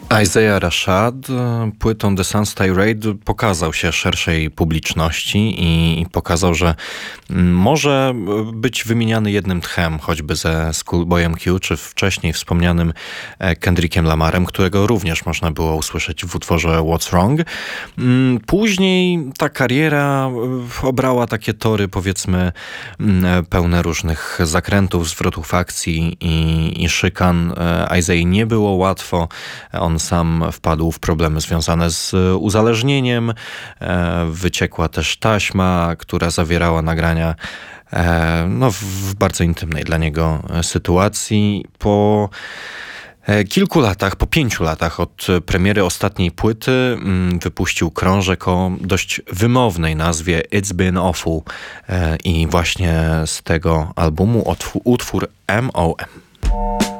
Isaiah Rashad płytą The Sun's Tirade pokazał się szerszej publiczności i pokazał, że może być wymieniany jednym tchem, choćby ze Schoolboyem Q, czy wcześniej wspomnianym Kendrickiem Lamarem, którego również można było usłyszeć w utworze What's Wrong. Później ta kariera obrała takie tory, powiedzmy, pełne różnych zakrętów, zwrotów akcji i szykan. Isaiah nie było łatwo. On sam wpadł w problemy związane z uzależnieniem. Wyciekła też taśma, która zawierała nagrania w bardzo intymnej dla niego sytuacji. Po kilku latach, po 5 latach od premiery ostatniej płyty wypuścił krążek o dość wymownej nazwie It's Been Awful i właśnie z tego albumu utwór M.O.M.